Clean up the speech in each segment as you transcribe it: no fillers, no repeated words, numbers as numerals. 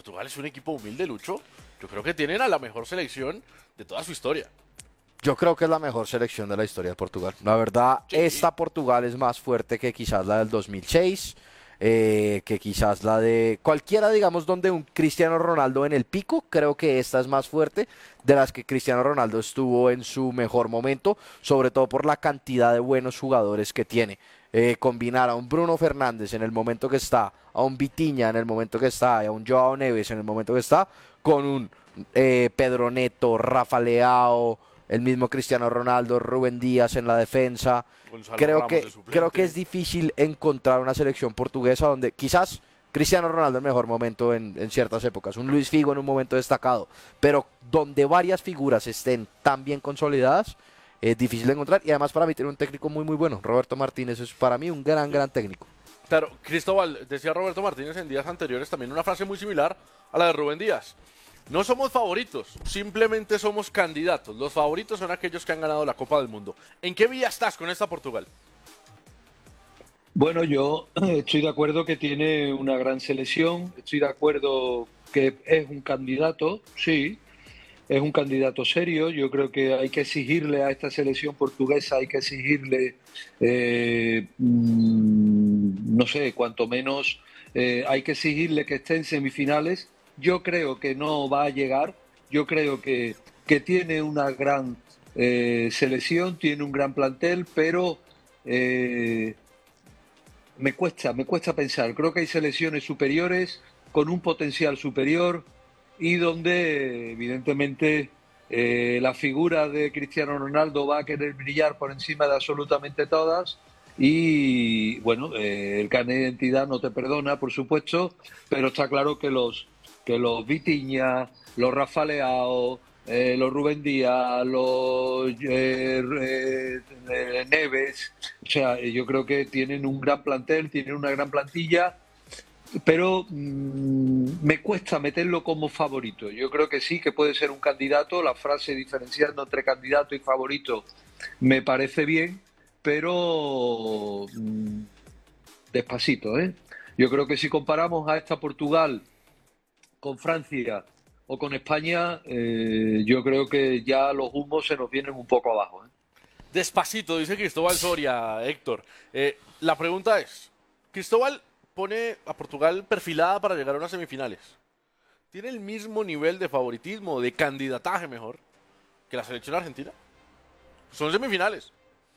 Portugal es un equipo humilde, Lucho. Yo creo que tienen a la mejor selección de toda su historia. Yo creo que es la mejor selección de la historia de Portugal. La verdad, Sí. esta Portugal es más fuerte que quizás la del 2006, que quizás la de cualquiera, digamos, donde un Cristiano Ronaldo en el pico. Creo que esta es más fuerte de las que Cristiano Ronaldo estuvo en su mejor momento, sobre todo por la cantidad de buenos jugadores que tiene. Combinar a un Bruno Fernández en el momento que está, a un Vitinha en el momento que está, y a un Joao Neves en el momento que está, con un Pedro Neto, Rafa Leao, el mismo Cristiano Ronaldo, Rubén Díaz en la defensa. Gonzalo Ramos de Creo que es suplente. difícil encontrar una selección portuguesa donde quizás Cristiano Ronaldo en el mejor momento en ciertas épocas, un Luis Figo en un momento destacado, pero donde varias figuras estén tan bien consolidadas, es difícil de encontrar y además para mí tiene un técnico muy muy bueno. Roberto Martínez es para mí un gran técnico. Claro, Cristóbal, decía Roberto Martínez en días anteriores también una frase muy similar a la de Rubén Díaz. No somos favoritos, simplemente somos candidatos. Los favoritos son aquellos que han ganado la Copa del Mundo. ¿En qué vía estás con esta Portugal? Bueno, yo estoy de acuerdo que tiene una gran selección, estoy de acuerdo que es un candidato, sí, es un candidato serio. Yo creo que hay que exigirle a esta selección portuguesa, hay que exigirle, no sé, cuanto menos hay que exigirle que esté en semifinales. Yo creo que no va a llegar, yo creo que tiene una gran selección, tiene un gran plantel, pero me cuesta pensar. Creo que hay selecciones superiores con un potencial superior y donde evidentemente la figura de Cristiano Ronaldo va a querer brillar por encima de absolutamente todas y bueno, el carnet de identidad no te perdona, por supuesto, pero está claro que los Vitinha, los Rafa Leao, los Rubén Díaz, los Neves, o sea, yo creo que tienen un gran plantel, tienen una gran plantilla, pero me cuesta meterlo como favorito. Yo creo que sí, que puede ser un candidato. La frase diferenciando entre candidato y favorito me parece bien, pero despacito, ¿eh? Yo creo que si comparamos a esta Portugal con Francia o con España, yo creo que ya los humos se nos vienen un poco abajo, ¿eh? Despacito, dice Cristóbal Soria, Héctor. La pregunta es, Cristóbal pone a Portugal perfilada para llegar a unas semifinales. ¿Tiene el mismo nivel de favoritismo, de candidataje mejor, que la selección argentina? Son semifinales.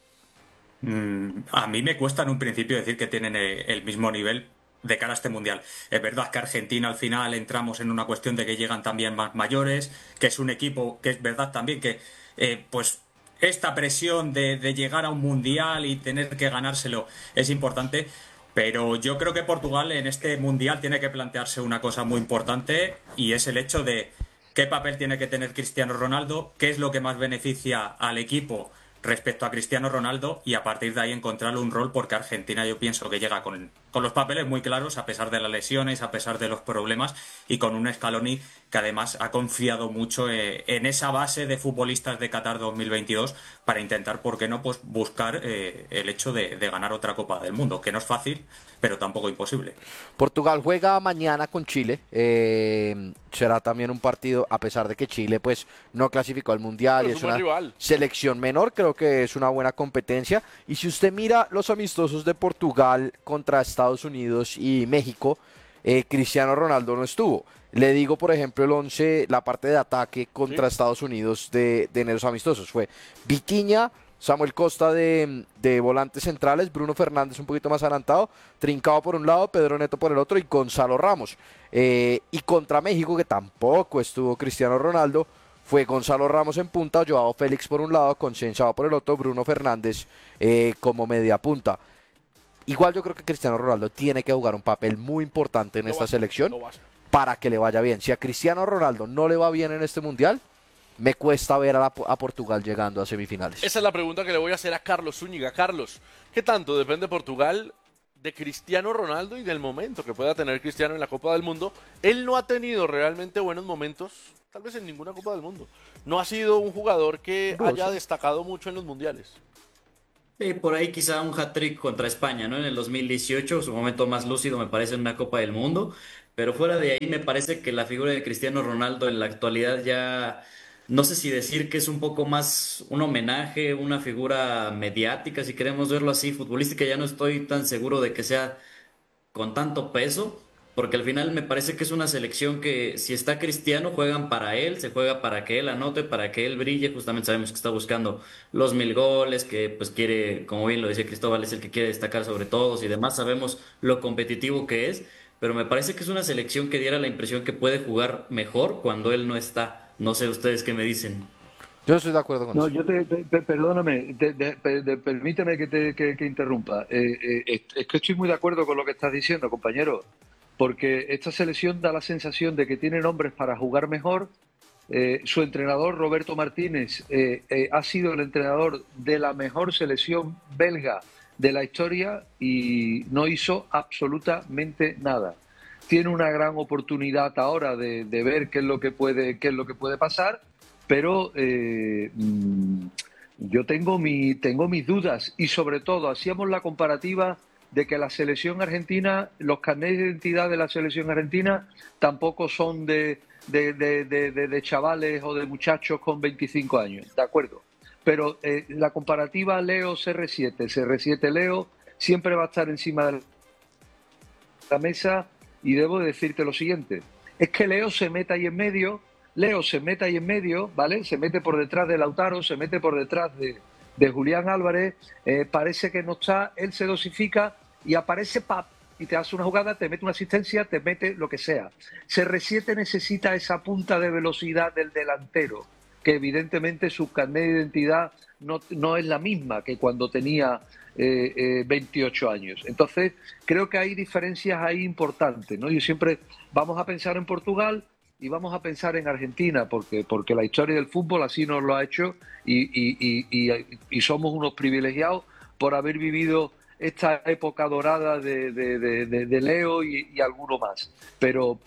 A mí me cuesta en un principio decir que tienen el mismo nivel de cara a este mundial. Es verdad que Argentina al final entramos en una cuestión de que llegan también más mayores, que es un equipo que es verdad también que pues esta presión de llegar a un mundial y tener que ganárselo es importante. Pero yo creo que Portugal en este mundial tiene que plantearse una cosa muy importante y es el hecho de qué papel tiene que tener Cristiano Ronaldo, qué es lo que más beneficia al equipo respecto a Cristiano Ronaldo y a partir de ahí encontrarle un rol porque Argentina yo pienso que llega con los papeles muy claros a pesar de las lesiones, a pesar de los problemas y con un Scaloni que además ha confiado mucho en esa base de futbolistas de Qatar 2022 para intentar, ¿por qué no?, pues buscar el hecho de ganar otra Copa del Mundo, que no es fácil, pero tampoco imposible. Portugal juega mañana con Chile. Será también un partido, a pesar de que Chile pues no clasificó al Mundial Pero y es un es buen una rival. selección menor, creo que es una buena competencia. Y si usted mira los amistosos de Portugal contra Estados Unidos y México, Cristiano Ronaldo no estuvo. Le digo, por ejemplo, el 11, la parte de ataque ¿Sí? contra Estados Unidos de esos amistosos. Fue Vitinha, Samuel Costa de volantes centrales, Bruno Fernández un poquito más adelantado, Trincao por un lado, Pedro Neto por el otro y Gonzalo Ramos. Y contra México, que tampoco estuvo Cristiano Ronaldo, fue Gonzalo Ramos en punta, Joao Félix por un lado, Conceição por el otro, Bruno Fernández como media punta. Igual yo creo que Cristiano Ronaldo tiene que jugar un papel muy importante en Lo va a esta hacer, selección lo va a hacer. para que le vaya bien. Si a Cristiano Ronaldo no le va bien en este mundial, me cuesta ver a Portugal llegando a semifinales. Esa es la pregunta que le voy a hacer a Carlos Zúñiga. Carlos, ¿qué tanto depende Portugal de Cristiano Ronaldo y del momento que pueda tener Cristiano en la Copa del Mundo? Él no ha tenido realmente buenos momentos, tal vez en ninguna Copa del Mundo. No ha sido un jugador que haya Dudoso. destacado mucho en los mundiales. Por ahí quizá un hat-trick contra España, ¿no? En el 2018, su momento más lúcido me parece en una Copa del Mundo, pero fuera de ahí me parece que la figura de Cristiano Ronaldo en la actualidad ya, no sé si decir que es un poco más un homenaje, una figura mediática, si queremos verlo así, futbolística, ya no estoy tan seguro de que sea con tanto peso, porque al final me parece que es una selección que si está Cristiano juegan para él, se juega para que él anote, para que él brille, justamente sabemos que está buscando los 1000 goles, que pues quiere, como bien lo decía Cristóbal, es el que quiere destacar sobre todos y demás, sabemos lo competitivo que es, pero me parece que es una selección que diera la impresión que puede jugar mejor cuando él no está. No sé ustedes qué me dicen. Yo estoy de acuerdo con No, eso. perdóname, permíteme que interrumpa. Es que estoy muy de acuerdo con lo que estás diciendo, compañero, porque esta selección da la sensación de que tiene hombres para jugar mejor. Su entrenador, Roberto Martínez, ha sido el entrenador de la mejor selección belga de la historia y no hizo absolutamente nada. Tiene una gran oportunidad ahora de ver qué es lo que puede pasar, pero yo tengo mis dudas y sobre todo hacíamos la comparativa de que la selección argentina, los carnets de identidad de la selección argentina tampoco son de chavales o de muchachos con 25 años, ¿de acuerdo? Pero la comparativa Leo CR7, CR7 Leo, siempre va a estar encima de la mesa y debo decirte lo siguiente, es que Leo se mete ahí en medio, ¿vale? Se mete por detrás de Lautaro, se mete por detrás de Julián Álvarez, parece que no está, él se dosifica y aparece ¡pap! Y te hace una jugada, te mete una asistencia, te mete lo que sea. CR7 necesita esa punta de velocidad del delantero, que evidentemente su carnet de identidad no es la misma que cuando tenía 28 años. Entonces, creo que hay diferencias ahí importantes, ¿no? Yo siempre vamos a pensar en Portugal y vamos a pensar en Argentina, porque la historia del fútbol así nos lo ha hecho y somos unos privilegiados por haber vivido esta época dorada de Leo y alguno más. Pero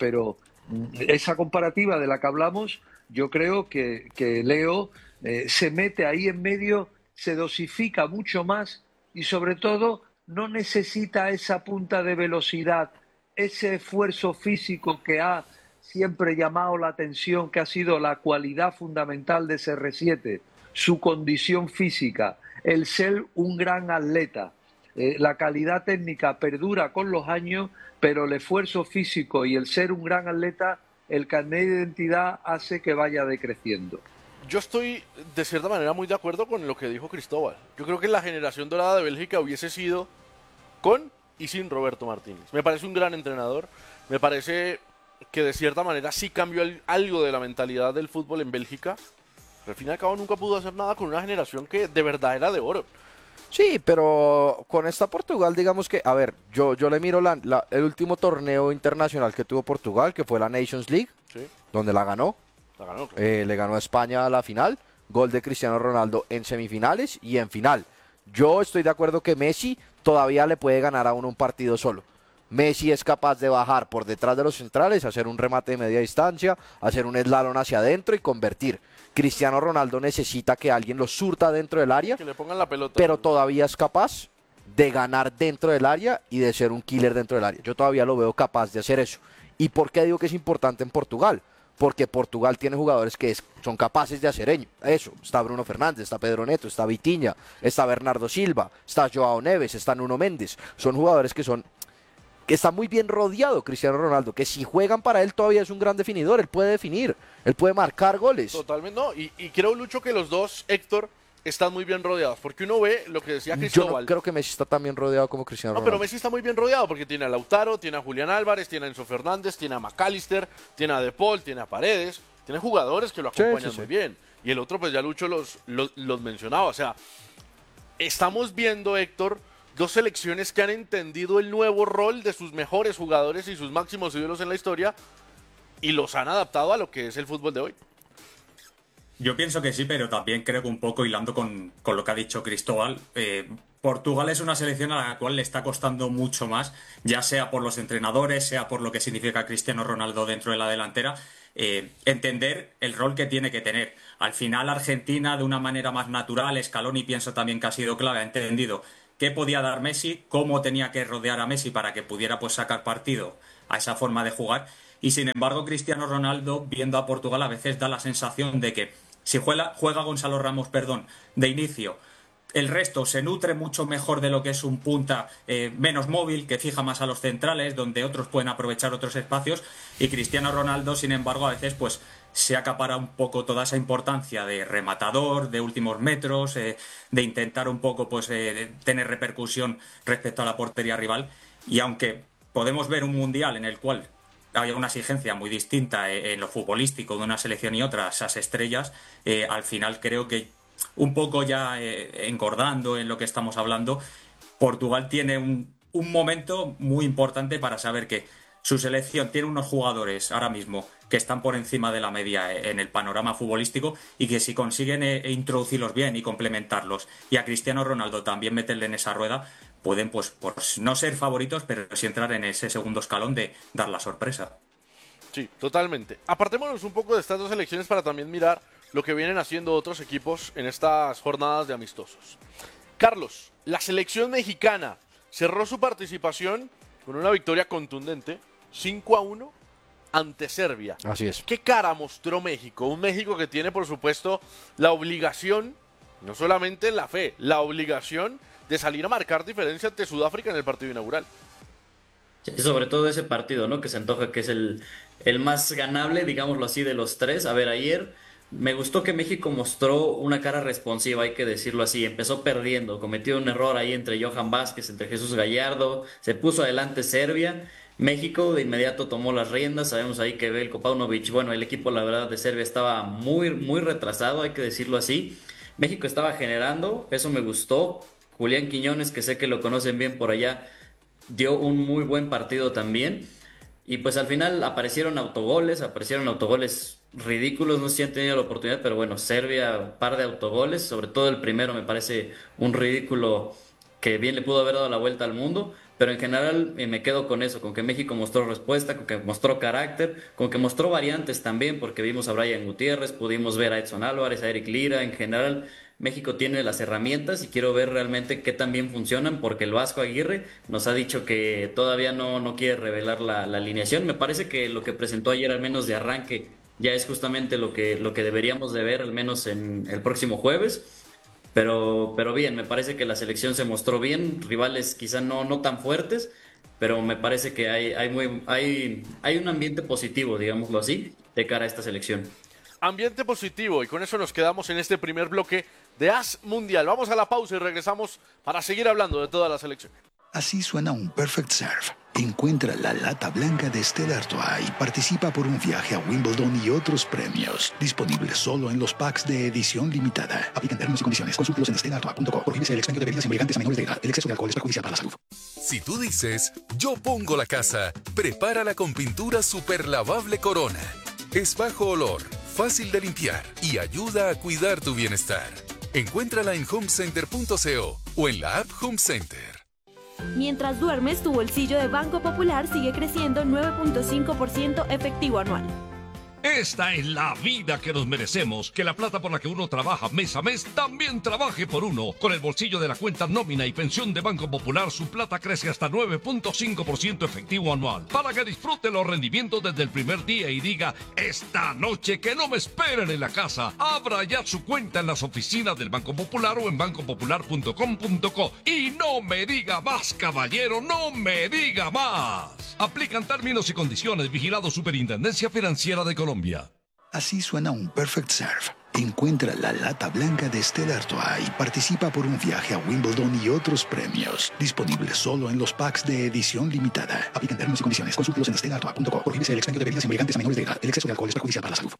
esa comparativa de la que hablamos, yo creo que Leo se mete ahí en medio, se dosifica mucho más y sobre todo no necesita esa punta de velocidad, ese esfuerzo físico que ha siempre llamado la atención, que ha sido la cualidad fundamental de CR7, su condición física, el ser un gran atleta. La calidad técnica perdura con los años, pero el esfuerzo físico y el ser un gran atleta, el carnet de identidad hace que vaya decreciendo. Yo estoy de cierta manera muy de acuerdo con lo que dijo Cristóbal. Yo creo que la generación dorada de Bélgica hubiese sido con y sin Roberto Martínez. Me parece un gran entrenador, me parece que de cierta manera sí cambió algo de la mentalidad del fútbol en Bélgica, pero al fin y al cabo nunca pudo hacer nada con una generación que de verdad era de oro. Sí, pero con esta Portugal, digamos que, a ver, yo le miro el último torneo internacional que tuvo Portugal, que fue la Nations League, Sí, donde la ganó. la ganó. Claro. Le ganó a España a la final, gol de Cristiano Ronaldo en semifinales y en final. Yo estoy de acuerdo que Messi todavía le puede ganar a uno un partido solo. Messi es capaz de bajar por detrás de los centrales, hacer un remate de media distancia, hacer un slalom hacia adentro y convertir. Cristiano Ronaldo necesita que alguien lo surta dentro del área, Que le pongan la pelota. pero todavía es capaz de ganar dentro del área y de ser un killer dentro del área. Yo todavía lo veo capaz de hacer eso. ¿Y por qué digo que es importante en Portugal? Porque Portugal tiene jugadores que son capaces de hacer eso. Está Bruno Fernández, está Pedro Neto, está Vitinha, está Bernardo Silva, está Joao Neves, está Nuno Méndez. Son jugadores que está muy bien rodeado Cristiano Ronaldo, que si juegan para él todavía es un gran definidor, él puede definir, él puede marcar goles. Totalmente, no. Y creo, Lucho, que los dos, Héctor, están muy bien rodeados. Porque uno ve lo que decía Yo Cristóbal. no creo que Messi está tan bien rodeado como Cristiano No, Ronaldo. pero Messi está muy bien rodeado porque tiene a Lautaro, tiene a Julián Álvarez, tiene a Enzo Fernández, tiene a McAllister, tiene a De Paul, tiene a Paredes, tiene jugadores que lo acompañan sí. muy bien. Y el otro, pues ya Lucho los mencionaba. O sea, estamos viendo, Héctor, dos selecciones que han entendido el nuevo rol de sus mejores jugadores y sus máximos ídolos en la historia y los han adaptado a lo que es el fútbol de hoy. Yo pienso que sí, pero también creo que un poco hilando con lo que ha dicho Cristóbal, Portugal es una selección a la cual le está costando mucho más, ya sea por los entrenadores, sea por lo que significa Cristiano Ronaldo dentro de la delantera, entender el rol que tiene que tener. Al final Argentina, de una manera más natural, Scaloni pienso también que ha sido clave, ha entendido qué podía dar Messi, cómo tenía que rodear a Messi para que pudiera pues sacar partido a esa forma de jugar. Y sin embargo, Cristiano Ronaldo, viendo a Portugal, a veces da la sensación de que si juega Gonzalo Ramos, perdón, de inicio, el resto se nutre mucho mejor de lo que es un punta menos móvil, que fija más a los centrales, donde otros pueden aprovechar otros espacios. Y Cristiano Ronaldo, sin embargo, a veces pues se acapara un poco toda esa importancia de rematador, de últimos metros, de intentar un poco pues tener repercusión respecto a la portería rival. Y aunque podemos ver un mundial en el cual hay una exigencia muy distinta en lo futbolístico de una selección y otra, esas estrellas, al final creo que un poco ya engordando en lo que estamos hablando, Portugal tiene un momento muy importante para saber que su selección tiene unos jugadores ahora mismo que están por encima de la media en el panorama futbolístico y que si consiguen introducirlos bien y complementarlos y a Cristiano Ronaldo también meterle en esa rueda, pueden pues no ser favoritos, pero sí entrar en ese segundo escalón de dar la sorpresa. Sí, totalmente. Apartémonos un poco de estas dos selecciones para también mirar lo que vienen haciendo otros equipos en estas jornadas de amistosos. Carlos, la selección mexicana cerró su participación con una victoria contundente, 5-1 ante Serbia. Así es. ¿Qué cara mostró México? Un México que tiene, por supuesto, la obligación, no solamente la fe, la obligación de salir a marcar diferencia ante Sudáfrica en el partido inaugural. Sí, sobre todo ese partido, ¿no? Que se antoja que es el más ganable, digámoslo así, de los tres. A ver, ayer me gustó que México mostró una cara responsiva, hay que decirlo así. Empezó perdiendo, cometió un error ahí entre Johan Vázquez, entre Jesús Gallardo, se puso adelante Serbia. México de inmediato tomó las riendas. Sabemos ahí que Veljko Paunovic, bueno, el equipo, la verdad, de Serbia estaba muy, muy retrasado, hay que decirlo así. México estaba generando, eso me gustó. Julián Quiñones, que sé que lo conocen bien por allá, dio un muy buen partido también. Y pues al final aparecieron autogoles ridículos, no sé si han tenido la oportunidad, pero bueno, Serbia, par de autogoles, sobre todo el primero me parece un ridículo que bien le pudo haber dado la vuelta al mundo, pero en general me quedo con eso, con que México mostró respuesta, con que mostró carácter, con que mostró variantes también, porque vimos a Brian Gutiérrez, pudimos ver a Edson Álvarez, a Eric Lira, en general México tiene las herramientas y quiero ver realmente qué tan bien funcionan, porque el Vasco Aguirre nos ha dicho que todavía no quiere revelar la alineación. Me parece que lo que presentó ayer, al menos de arranque, ya es justamente lo que deberíamos de ver, al menos en el próximo jueves. Pero bien, me parece que la selección se mostró bien, rivales quizá no tan fuertes, pero me parece que hay un ambiente positivo, digámoslo así, de cara a esta selección. Ambiente positivo, y con eso nos quedamos en este primer bloque de As Mundial. Vamos a la pausa y regresamos para seguir hablando de toda la selección. Así suena un Perfect Serve. Encuentra la lata blanca de Stella Artois y participa por un viaje a Wimbledon y otros premios. Disponible solo en los packs de edición limitada. Aplican términos y condiciones. Consúltelos en stellaartois.com. Prohíbese el expendio de bebidas embriagantes a menores de edad. El exceso de alcohol es perjudicial para la salud. Si tú dices, yo pongo la casa, prepárala con pintura super lavable Corona. Es bajo olor, fácil de limpiar y ayuda a cuidar tu bienestar. Encuéntrala en homecenter.co o en la app Home Center. Mientras duermes, tu bolsillo de Banco Popular sigue creciendo 9.5% efectivo anual. Esta es la vida que nos merecemos, que la plata por la que uno trabaja mes a mes también trabaje por uno. Con el bolsillo de la cuenta nómina y pensión de Banco Popular, su plata crece hasta 9.5% efectivo anual. Para que disfrute los rendimientos desde el primer día y diga, esta noche que no me esperen en la casa. Abra ya su cuenta en las oficinas del Banco Popular o en bancopopular.com.co. Y no me diga más, caballero, no me diga más. Aplican términos y condiciones. Vigilado Superintendencia Financiera de Colombia. Así suena un Perfect Serve. Encuentra la lata blanca de Stella Artois y participa por un viaje a Wimbledon y otros premios. Disponible solo en los packs de edición limitada. Aplican términos y condiciones. Consúltelos en stellaartois.com. Prohíbese el expendio de bebidas embriagantes a menores de edad. El exceso de alcohol es perjudicial para la salud.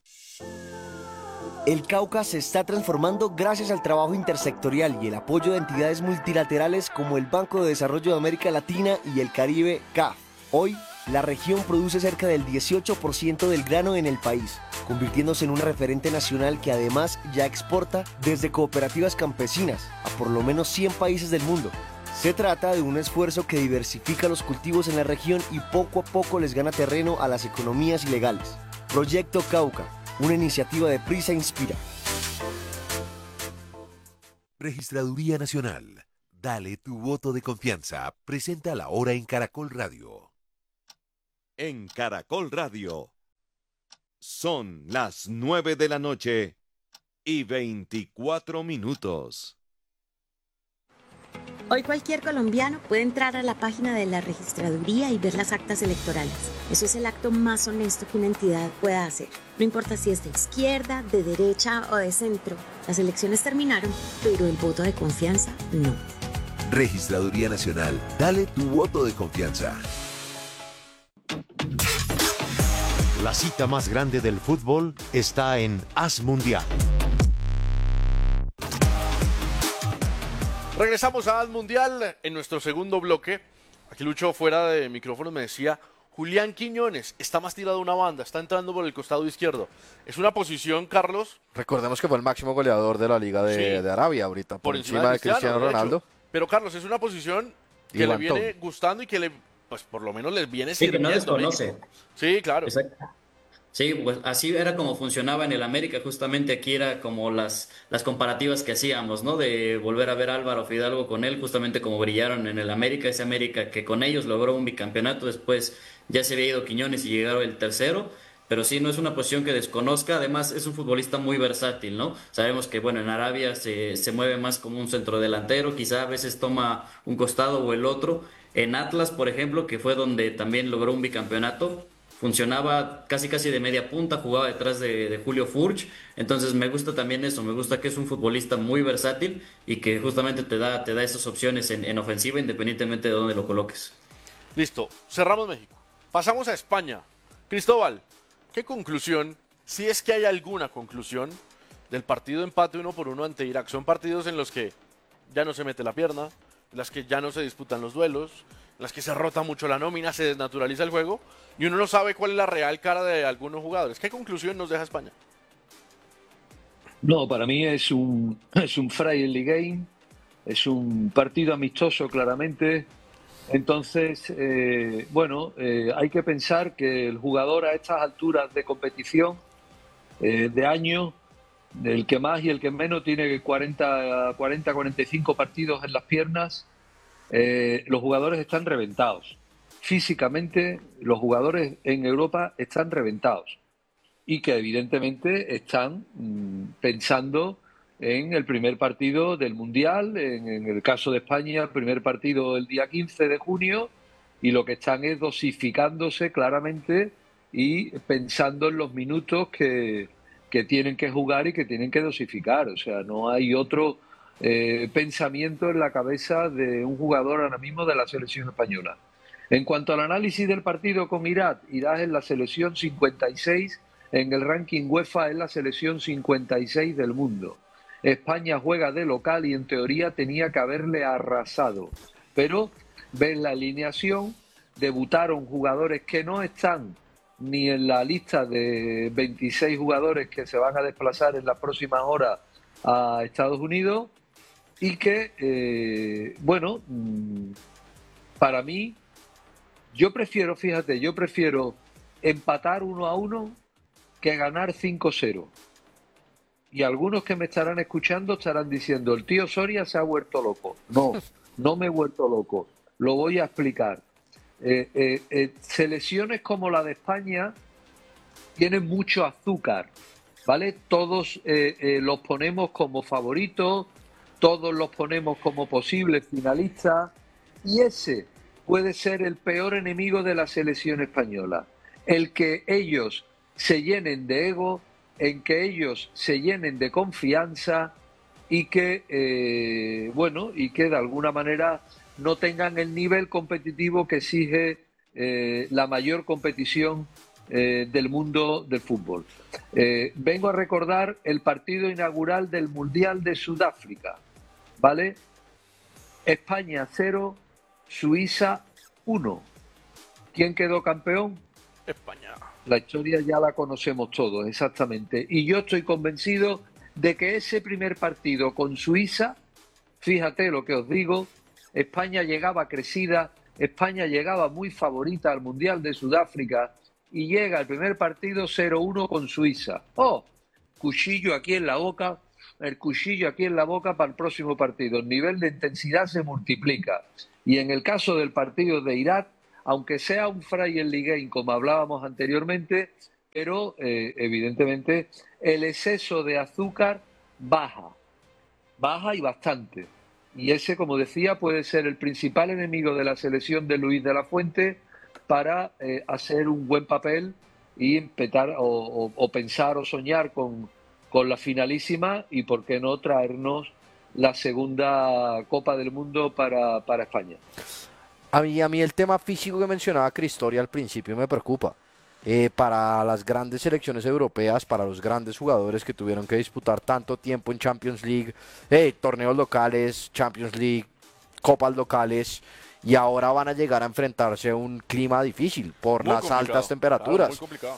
El Cauca se está transformando gracias al trabajo intersectorial y el apoyo de entidades multilaterales como el Banco de Desarrollo de América Latina y el Caribe, CAF. Hoy, la región produce cerca del 18% del grano en el país, convirtiéndose en un referente nacional que además ya exporta desde cooperativas campesinas a por lo menos 100 países del mundo. Se trata de un esfuerzo que diversifica los cultivos en la región y poco a poco les gana terreno a las economías ilegales. Proyecto Cauca, una iniciativa de Prisa Inspira. Registraduría Nacional. Dale tu voto de confianza. Presenta la hora en Caracol Radio. En Caracol Radio. Son las 9 de la noche y 24 minutos. Hoy cualquier colombiano puede entrar a la página de la registraduría y ver las actas electorales. Eso es el acto más honesto que una entidad pueda hacer. No importa si es de izquierda, de derecha o de centro. Las elecciones terminaron, pero el voto de confianza no. Registraduría Nacional. Dale tu voto de confianza. La cita más grande del fútbol está en Haz Mundial. Regresamos a Haz Mundial en nuestro segundo bloque. Aquí Lucho, fuera de micrófono, me decía: Julián Quiñones está más tirado a una banda, está entrando por el costado izquierdo. Es una posición, Carlos. Recordemos que fue el máximo goleador de la Liga de Arabia ahorita, por encima de Cristiano Ronaldo. Pero Carlos, es una posición que le viene gustando y que pues por lo menos les viene sirviendo. Sí, que no desconoce. Sí, claro. Exacto. Sí, pues así era como funcionaba en el América, justamente aquí era como las comparativas que hacíamos, ¿no? De volver a ver a Álvaro Fidalgo con él, justamente como brillaron en el América, ese América que con ellos logró un bicampeonato, después ya se había ido Quiñones y llegaron el tercero, pero sí, no es una posición que desconozca, además es un futbolista muy versátil, ¿no? Sabemos que, bueno, en Arabia se mueve más como un centrodelantero, quizá a veces toma un costado o el otro. En Atlas, por ejemplo, que fue donde también logró un bicampeonato, funcionaba casi de media punta, jugaba detrás de Julio Furch, entonces me gusta también eso, me gusta que es un futbolista muy versátil y que justamente te da esas opciones en ofensiva independientemente de dónde lo coloques. Listo, cerramos México. Pasamos a España. Cristóbal, ¿qué conclusión, si es que hay alguna conclusión, del partido empate 1-1 ante Irak? Son partidos en los que ya no se mete la pierna, en las que ya no se disputan los duelos, en las que se rota mucho la nómina, se desnaturaliza el juego y uno no sabe cuál es la real cara de algunos jugadores. ¿Qué conclusión nos deja España? No, para mí es un friendly game, es un partido amistoso claramente. Entonces, hay que pensar que el jugador a estas alturas de competición, de año, el que más y el que menos tiene 40-45 partidos en las piernas, los jugadores están reventados. Físicamente, los jugadores en Europa están reventados y que evidentemente están pensando en el primer partido del Mundial, en el caso de España, el primer partido el día 15 de junio, y lo que están es dosificándose claramente y pensando en los minutos que tienen que jugar y que tienen que dosificar. O sea, no hay otro pensamiento en la cabeza de un jugador ahora mismo de la selección española. En cuanto al análisis del partido con Irak, Irak es la selección 56 en el ranking UEFA, es la selección 56 del mundo. España juega de local y en teoría tenía que haberle arrasado. Pero ves la alineación, debutaron jugadores que no están ni en la lista de 26 jugadores que se van a desplazar en las próximas horas a Estados Unidos y que, para mí, yo prefiero empatar 1-1 que ganar 5-0. Y algunos que me estarán escuchando estarán diciendo: el tío Soria se ha vuelto loco. No me he vuelto loco. Lo voy a explicar. Selecciones como la de España tienen mucho azúcar, ¿vale? Todos los ponemos como favoritos, todos los ponemos como posibles finalistas, y ese puede ser el peor enemigo de la selección española. El que ellos se llenen de ego, en que ellos se llenen de confianza y que, de alguna manera no tengan el nivel competitivo que exige la mayor competición del mundo del fútbol. Vengo a recordar el partido inaugural del Mundial de Sudáfrica, ¿vale? España 0, Suiza 1. ¿Quién quedó campeón? España. La historia ya la conocemos todos, exactamente. Y yo estoy convencido de que ese primer partido con Suiza, fíjate lo que os digo, España llegaba crecida, España llegaba muy favorita al Mundial de Sudáfrica y llega el primer partido 0-1 con Suiza. ¡Oh! Cuchillo aquí en la boca, el cuchillo aquí en la boca para el próximo partido. El nivel de intensidad se multiplica. Y en el caso del partido de Irak, aunque sea un Freienligaen, como hablábamos anteriormente, pero evidentemente el exceso de azúcar baja y bastante. Y ese, como decía, puede ser el principal enemigo de la selección de Luis de la Fuente para hacer un buen papel y empezar o pensar o soñar con la finalísima y, por qué no, traernos la segunda Copa del Mundo para España. A mí el tema físico que mencionaba Cristóbal al principio me preocupa. Para las grandes selecciones europeas, para los grandes jugadores que tuvieron que disputar tanto tiempo en Champions League, torneos locales, Champions League, copas locales, y ahora van a llegar a enfrentarse a un clima difícil por Muy las complicado, altas temperaturas. claro, muy complicado.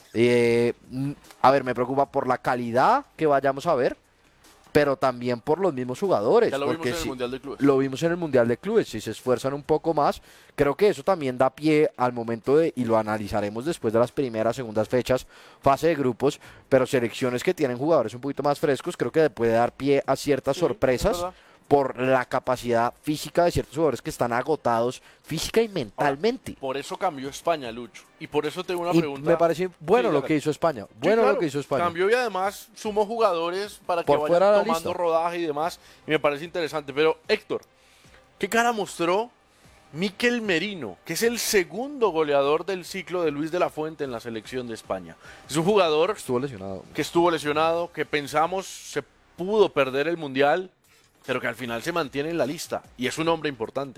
A ver, me preocupa por la calidad que vayamos a ver, pero también por los mismos jugadores. Ya lo vimos porque en el si- Mundial de Clubes. Lo vimos en el Mundial de Clubes, si se esfuerzan un poco más, creo que eso también da pie al momento y lo analizaremos después de las primeras, segundas fechas, fase de grupos, pero selecciones que tienen jugadores un poquito más frescos, creo que puede dar pie a ciertas sorpresas verdad. por la capacidad física de ciertos jugadores que están agotados física y mentalmente. Por eso cambió España, Lucho. Y por eso tengo una Y pregunta. me parece bueno Sí, lo hágale. que hizo España. Sí, Bueno claro, lo que hizo España. Cambió y además sumó jugadores para que Por fuera de vayan la tomando lista. rodaje y demás. Y me parece interesante. Pero, Héctor, ¿qué cara mostró Mikel Merino, que es el segundo goleador del ciclo de Luis de la Fuente en la selección de España? Es un jugador Estuvo lesionado. que estuvo lesionado, que pensamos se pudo perder el Mundial, pero que al final se mantiene en la lista. Y es un hombre importante.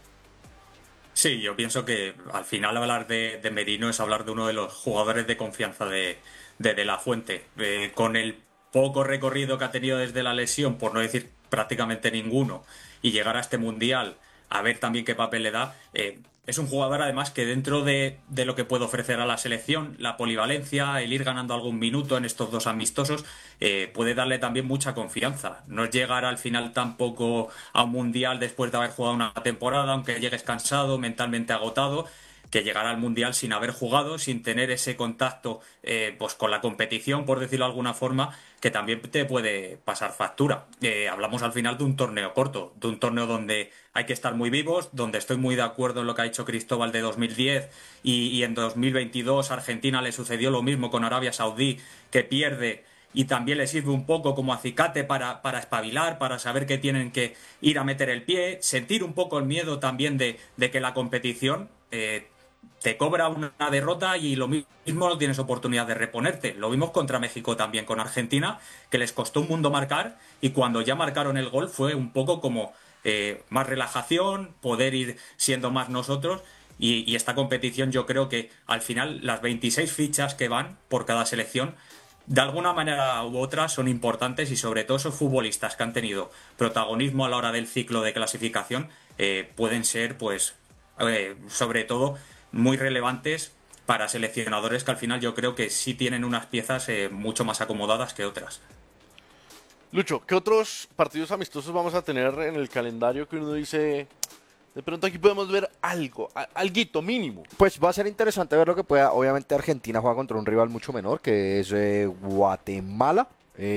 Sí, yo pienso que al final hablar de Merino es hablar de uno de los jugadores de confianza de la Fuente. Con el poco recorrido que ha tenido desde la lesión, por no decir prácticamente ninguno, y llegar a este Mundial, a ver también qué papel le da, es un jugador además que dentro de lo que puede ofrecer a la selección, la polivalencia, el ir ganando algún minuto en estos dos amistosos, puede darle también mucha confianza. No es llegar al final tampoco a un Mundial después de haber jugado una temporada, aunque llegues cansado, mentalmente agotado, que llegar al Mundial sin haber jugado, sin tener ese contacto pues con la competición, por decirlo de alguna forma, que también te puede pasar factura. Hablamos al final de un torneo corto, de un torneo donde hay que estar muy vivos, donde estoy muy de acuerdo en lo que ha dicho Cristóbal de 2010 y en 2022 Argentina le sucedió lo mismo con Arabia Saudí, que pierde y también le sirve un poco como acicate para espabilar, para saber que tienen que ir a meter el pie, sentir un poco el miedo también de que la competición te cobra una derrota y lo mismo no tienes oportunidad de reponerte. Lo vimos contra México también con Argentina, que les costó un mundo marcar y cuando ya marcaron el gol fue un poco como más relajación, poder ir siendo más nosotros. Y esta competición yo creo que al final las 26 fichas que van por cada selección de alguna manera u otra son importantes y sobre todo esos futbolistas que han tenido protagonismo a la hora del ciclo de clasificación pueden ser pues sobre todo muy relevantes para seleccionadores que al final yo creo que sí tienen unas piezas mucho más acomodadas que otras. Lucho, ¿qué otros partidos amistosos vamos a tener en el calendario que uno dice, de pronto aquí podemos ver algo, alguito mínimo? Pues va a ser interesante ver lo que pueda. Obviamente Argentina juega contra un rival mucho menor, que es Guatemala.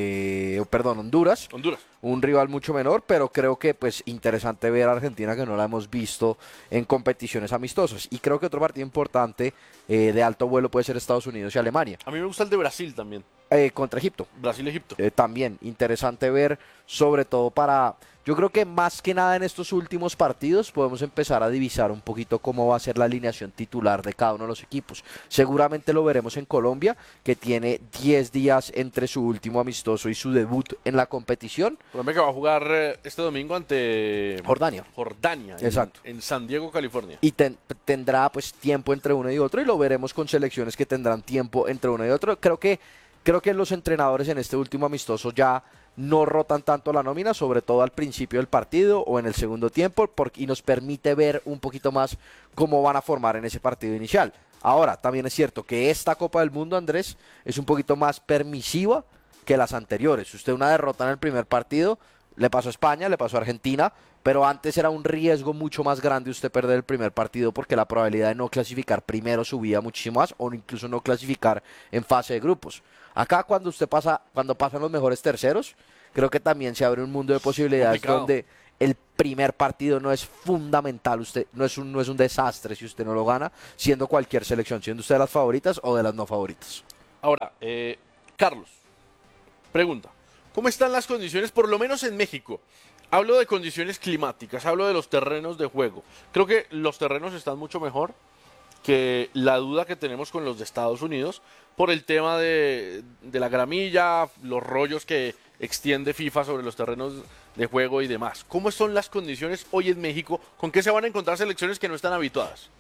Honduras. Un rival mucho menor, pero creo que pues interesante ver a Argentina, que no la hemos visto en competiciones amistosas. Y creo que otro partido importante de alto vuelo puede ser Estados Unidos y Alemania. A mí me gusta el de Brasil también. Contra Egipto. Brasil-Egipto. También interesante ver, sobre todo para... Yo creo que más que nada en estos últimos partidos podemos empezar a divisar un poquito cómo va a ser la alineación titular de cada uno de los equipos. Seguramente lo veremos en Colombia, que tiene 10 días entre su último amistoso y su debut en la competición. Colombia que va a jugar este domingo ante Jordania. Exacto. En San Diego, California. Y tendrá pues tiempo entre uno y otro, y lo veremos con selecciones que tendrán tiempo entre uno y otro. Creo que los entrenadores en este último amistoso ya no rotan tanto la nómina, sobre todo al principio del partido o en el segundo tiempo, y nos permite ver un poquito más cómo van a formar en ese partido inicial. Ahora, también es cierto que esta Copa del Mundo, Andrés, es un poquito más permisiva que las anteriores. Usted una derrota en el primer partido, le pasó a España, le pasó a Argentina, pero antes era un riesgo mucho más grande usted perder el primer partido, porque la probabilidad de no clasificar primero subía muchísimo más, o incluso no clasificar en fase de grupos. Acá cuando pasan los mejores terceros, creo que también se abre un mundo de posibilidades complicado, donde el primer partido no es fundamental, usted no es un desastre si usted no lo gana, siendo cualquier selección, siendo usted de las favoritas o de las no favoritas. Ahora, Carlos, pregunta, ¿cómo están las condiciones, por lo menos en México? Hablo de condiciones climáticas, hablo de los terrenos de juego. Creo que los terrenos están mucho mejor que la duda que tenemos con los de Estados Unidos por el tema de la gramilla, los rollos que extiende FIFA sobre los terrenos de juego y demás. ¿Cómo son las condiciones hoy en México? ¿Con qué se van a encontrar selecciones que no están habituadas?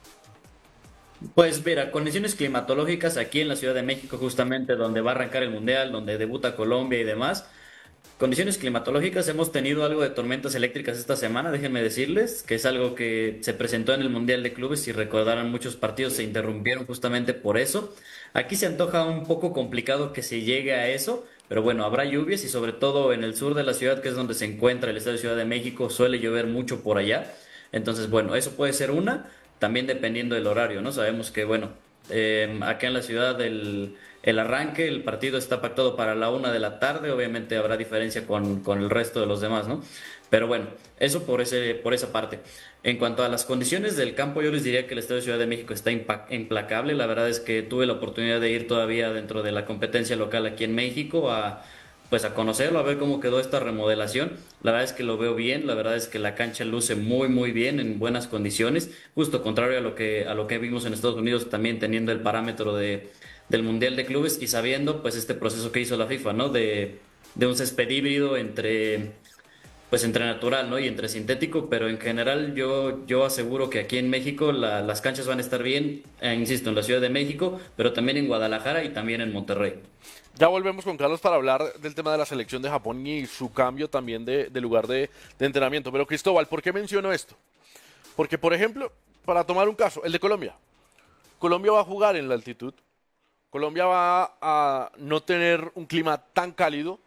Pues mira, condiciones climatológicas aquí en la Ciudad de México, justamente donde va a arrancar el Mundial, donde debuta Colombia y demás. Condiciones climatológicas, hemos tenido algo de tormentas eléctricas esta semana, déjenme decirles, que es algo que se presentó en el Mundial de Clubes. Si recordarán, muchos partidos se interrumpieron justamente por eso. Aquí se antoja un poco complicado que se llegue a eso, pero bueno, habrá lluvias y sobre todo en el sur de la ciudad, que es donde se encuentra el Estadio Ciudad de México, suele llover mucho por allá. Entonces, bueno, eso puede ser una, también dependiendo del horario, ¿no? Sabemos que, bueno, acá en la ciudad el arranque, el partido está pactado para la 1 de la tarde, obviamente habrá diferencia con el resto de los demás, ¿no? Pero bueno, eso por esa parte. En cuanto a las condiciones del campo, yo les diría que el Estadio Ciudad de México está implacable. La verdad es que tuve la oportunidad de ir todavía dentro de la competencia local aquí en México pues a conocerlo, a ver cómo quedó esta remodelación. La verdad es que lo veo bien, la verdad es que la cancha luce muy muy bien, en buenas condiciones, justo contrario a lo que vimos en Estados Unidos, también teniendo el parámetro del Mundial de Clubes y sabiendo pues este proceso que hizo la FIFA, ¿no? De un césped híbrido entre natural, ¿no? Y entre sintético, pero en general yo aseguro que aquí en México las canchas van a estar bien, insisto, en la Ciudad de México, pero también en Guadalajara y también en Monterrey. Ya volvemos con Carlos para hablar del tema de la selección de Japón y su cambio también de lugar de entrenamiento. Pero Cristóbal, ¿por qué menciono esto? Porque, por ejemplo, para tomar un caso, el de Colombia. Colombia va a jugar en la altitud. Colombia va a no tener un clima tan cálido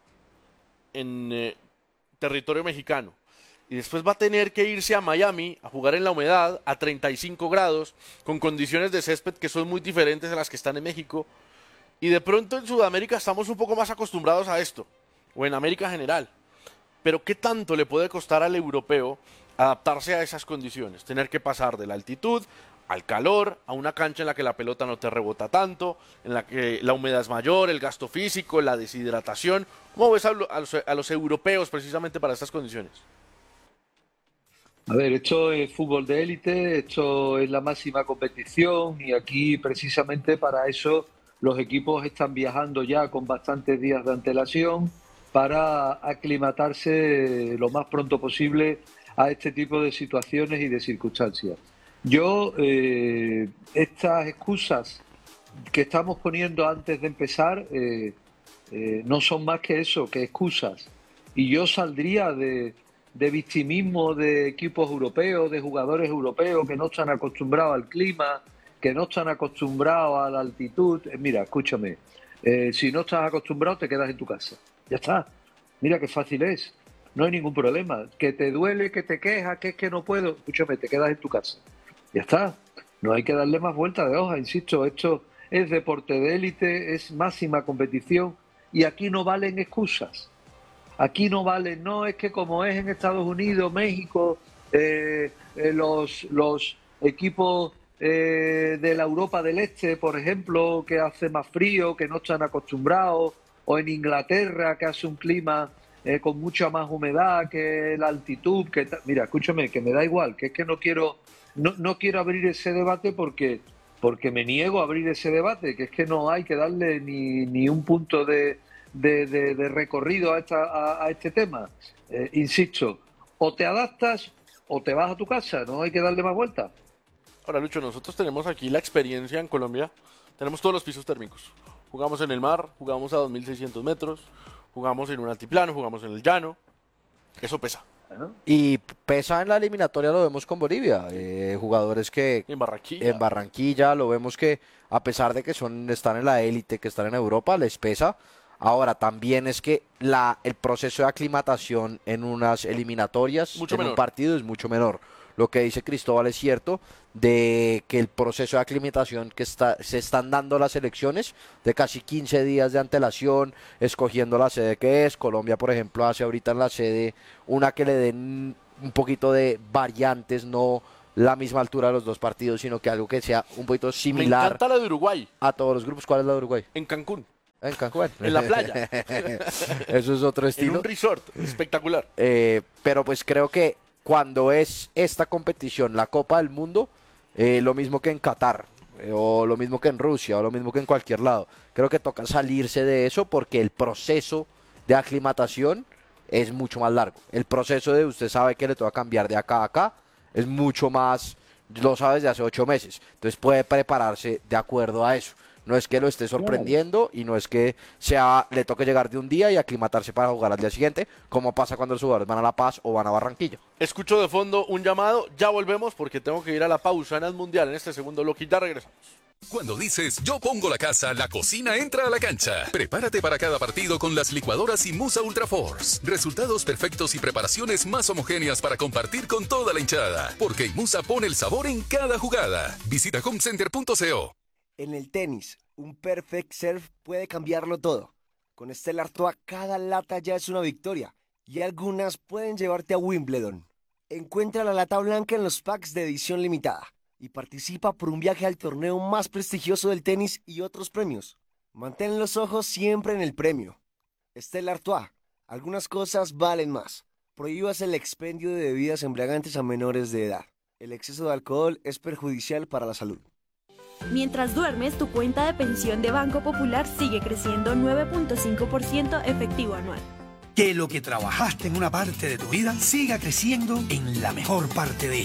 en territorio mexicano. Y después va a tener que irse a Miami a jugar en la humedad a 35 grados, con condiciones de césped que son muy diferentes a las que están en México. Y de pronto en Sudamérica estamos un poco más acostumbrados a esto, o en América en general. Pero ¿qué tanto le puede costar al europeo adaptarse a esas condiciones? Tener que pasar de la altitud al calor, a una cancha en la que la pelota no te rebota tanto, en la que la humedad es mayor, el gasto físico, la deshidratación. ¿Cómo ves a los europeos precisamente para estas condiciones? A ver, esto es fútbol de élite, esto es la máxima competición y aquí precisamente para eso los equipos están viajando ya con bastantes días de antelación para aclimatarse lo más pronto posible a este tipo de situaciones y de circunstancias. Yo, estas excusas que estamos poniendo antes de empezar no son más que eso, que excusas. Y yo saldría de victimismo de equipos europeos, de jugadores europeos que no están acostumbrados al clima, que no están acostumbrados a la altitud. Mira, escúchame, si no estás acostumbrado te quedas en tu casa. Ya está. Mira qué fácil es. No hay ningún problema. Que te duele, que te quejas, que es que no puedo. Escúchame, te quedas en tu casa. Ya está. No hay que darle más vuelta de hoja, insisto. Esto es deporte de élite, es máxima competición y aquí no valen excusas. Aquí no valen, no es que como es en Estados Unidos, México, los equipos de la Europa del Este, por ejemplo, que hace más frío, que no están acostumbrados, o en Inglaterra, que hace un clima con mucha más humedad, que la altitud, mira, escúchame, que me da igual, que es que no quiero abrir ese debate porque me niego a abrir ese debate, que es que no hay que darle ni un punto de recorrido a este tema. Insisto, o te adaptas o te vas a tu casa, no hay que darle más vuelta. Ahora, Lucho, nosotros tenemos aquí la experiencia en Colombia, tenemos todos los pisos térmicos. Jugamos en el mar, jugamos a 2.600 metros, jugamos en un altiplano, jugamos en el llano. Eso pesa. Y pesa en la eliminatoria, lo vemos con Bolivia, jugadores que en Barranquilla lo vemos que a pesar de que están en la élite, que están en Europa, les pesa. Ahora también es que el proceso de aclimatación en unas eliminatorias, un partido es mucho menor. Lo que dice Cristóbal es cierto, de que el proceso de aclimatación que se están dando las elecciones, de casi 15 días de antelación, escogiendo la sede que es. Colombia, por ejemplo, hace ahorita en la sede una que le den un poquito de variantes, no la misma altura de los dos partidos, sino que algo que sea un poquito similar. Me encanta la de Uruguay. A todos los grupos. ¿Cuál es la de Uruguay? En Cancún. En Cancún. En la playa. Eso es otro estilo. En un resort espectacular. Pero pues creo que cuando es esta competición, la Copa del Mundo, lo mismo que en Qatar, o lo mismo que en Rusia, o lo mismo que en cualquier lado, creo que toca salirse de eso porque el proceso de aclimatación es mucho más largo. El proceso de usted sabe que le toca cambiar de acá a acá es mucho más, lo sabe desde hace 8 meses. Entonces puede prepararse de acuerdo a eso. No es que lo esté sorprendiendo y no es que le toque llegar de un día y aclimatarse para jugar al día siguiente, como pasa cuando los jugadores van a La Paz o van a Barranquilla. Escucho de fondo un llamado, ya volvemos porque tengo que ir a la pausa en el Mundial en este segundo bloque y ya regresamos. Cuando dices yo pongo la casa, la cocina entra a la cancha. Prepárate para cada partido con las licuadoras Imusa Ultra Force. Resultados perfectos y preparaciones más homogéneas para compartir con toda la hinchada. Porque Imusa pone el sabor en cada jugada. Visita homecenter.co. En el tenis, un perfect serve puede cambiarlo todo. Con Stella Artois cada lata ya es una victoria y algunas pueden llevarte a Wimbledon. Encuentra la lata blanca en los packs de edición limitada y participa por un viaje al torneo más prestigioso del tenis y otros premios. Mantén los ojos siempre en el premio. Stella Artois, algunas cosas valen más. Prohíbas el expendio de bebidas embriagantes a menores de edad. El exceso de alcohol es perjudicial para la salud. Mientras duermes, tu cuenta de pensión de Banco Popular sigue creciendo 9.5% efectivo anual. Que lo que trabajaste en una parte de tu vida siga creciendo en la mejor parte de ella.